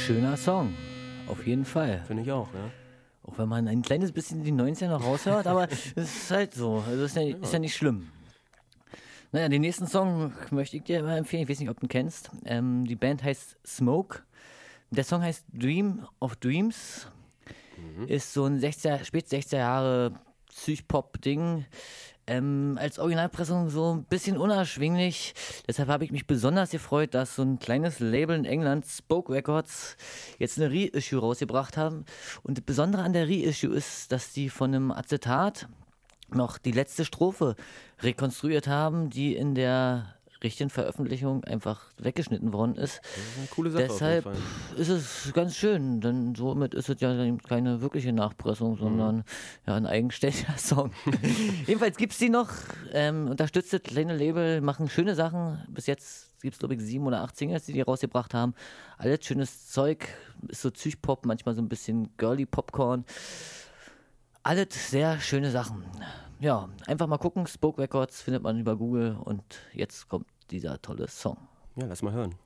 Schöner Song, auf jeden Fall. Finde ich auch, ja. Auch wenn man ein kleines bisschen die 90er noch raushört, aber es ist halt so. Also ist ja nicht schlimm. Naja, den nächsten Song möchte ich dir mal empfehlen. Ich weiß nicht, ob du ihn kennst. Die Band heißt Smoke. Der Song heißt Dream of Dreams. Ist so ein spät 60er Jahre Psych-Pop-Ding. Als Originalpressung so ein bisschen unerschwinglich. Deshalb habe ich mich besonders gefreut, dass so ein kleines Label in England, Spoke Records, jetzt eine Reissue rausgebracht haben. Und das Besondere an der Reissue ist, dass die von einem Acetat noch die letzte Strophe rekonstruiert haben, die in der richtigen Veröffentlichung einfach weggeschnitten worden ist. Eine coole Sache. Deshalb auf jeden Fall. ist es ganz schön, denn somit ist es ja keine wirkliche Nachpressung, sondern ja, ein eigenständiger Song. Jedenfalls gibt es die noch, unterstützt das kleine Label, machen schöne Sachen. Bis jetzt gibt es, glaube ich, 7 oder 8 Singles, die rausgebracht haben. Alles schönes Zeug, ist so Psych-Pop, manchmal so ein bisschen girly Popcorn. Alles sehr schöne Sachen. Ja, einfach mal gucken. Spoke Records findet man über Google und jetzt kommt dieser tolle Song. Ja, lass mal hören.